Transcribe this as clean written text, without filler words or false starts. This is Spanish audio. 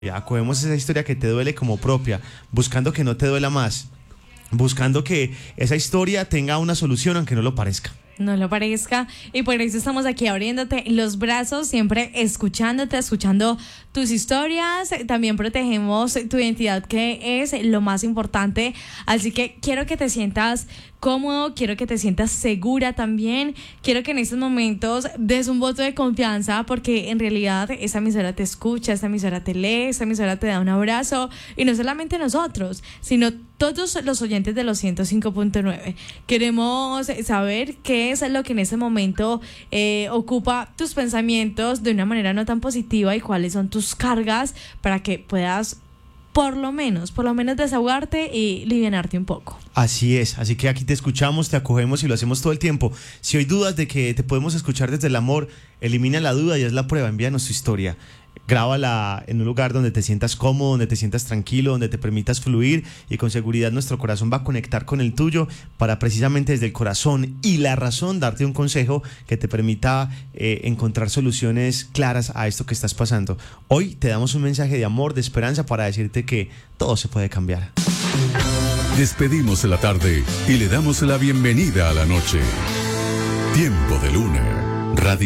Ya acogemos esa historia que te duele como propia, buscando que no te duela más, buscando que esa historia tenga una solución aunque no lo parezca. No lo parezca, y por eso estamos aquí abriéndote los brazos, siempre escuchándote, escuchando tus historias. También protegemos tu identidad, que es lo más importante. Así que quiero que te sientas cómodo, quiero que te sientas segura también. Quiero que en estos momentos des un voto de confianza, porque en realidad esta emisora te escucha, esta emisora te lee, esta emisora te da un abrazo, y no solamente nosotros, sino todos los oyentes de los 105.9. Queremos saber qué es lo que en este momento ocupa tus pensamientos de una manera no tan positiva, y cuáles son tus cargas, para que puedas por lo menos desahogarte y livianarte un poco. Así es, así que aquí te escuchamos, te acogemos y lo hacemos todo el tiempo. Si hay dudas de que te podemos escuchar desde el amor, elimina la duda y haz la prueba, envíanos tu historia. Grábala en un lugar donde te sientas cómodo, donde te sientas tranquilo, donde te permitas fluir, y con seguridad nuestro corazón va a conectar con el tuyo para precisamente desde el corazón y la razón darte un consejo que te permita encontrar soluciones claras a esto que estás pasando. Hoy te damos un mensaje de amor, de esperanza, para decirte que todo se puede cambiar. Despedimos la tarde y le damos la bienvenida a la noche. Tiempo de Luna Radio.